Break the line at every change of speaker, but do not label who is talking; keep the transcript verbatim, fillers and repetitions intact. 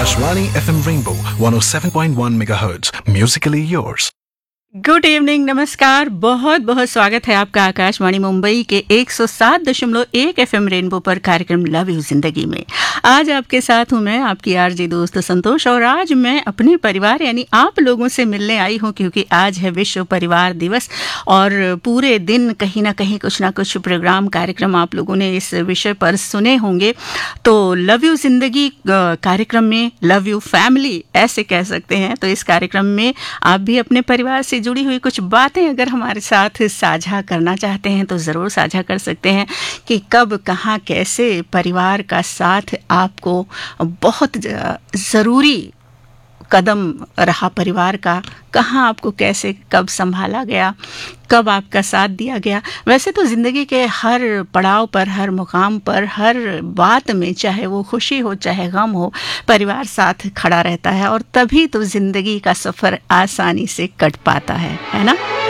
Akashvani F M Rainbow one oh seven point one megahertz. Musically yours.
Good evening, नमस्कार, बहुत बहुत स्वागत है आपका आकाशवाणी मुंबई के एक सौ सात दशमलव एक एफएम रेनबो पर कार्यक्रम लव यू जिंदगी में। आज आपके साथ हूं मैं, आपकी आरजे दोस्त संतोष, और आज मैं अपने परिवार यानी आप लोगों से मिलने आई हूं क्योंकि आज है विश्व परिवार दिवस और पूरे दिन कहीं ना कहीं कुछ ना कुछ प्रोग्राम कार्यक्रम आप लोगों ने इस विषय पर सुने होंगे। तो लव यू जिंदगी कार्यक्रम में लव यू फैमिली ऐसे कह सकते हैं। तो इस कार्यक्रम में आप भी अपने परिवार से जुड़ी हुई कुछ बातें अगर हमारे साथ साझा करना चाहते हैं तो ज़रूर साझा कर सकते हैं कि कब कहाँ कैसे परिवार का साथ आपको बहुत ज़रूरी कदम रहा, परिवार का कहाँ आपको कैसे कब संभाला गया, कब आपका साथ दिया गया। वैसे तो ज़िंदगी के हर पड़ाव पर, हर मुकाम पर, हर बात में, चाहे वो खुशी हो चाहे गम हो, परिवार साथ खड़ा रहता है और तभी तो ज़िंदगी का सफ़र आसानी से कट पाता है, है ना।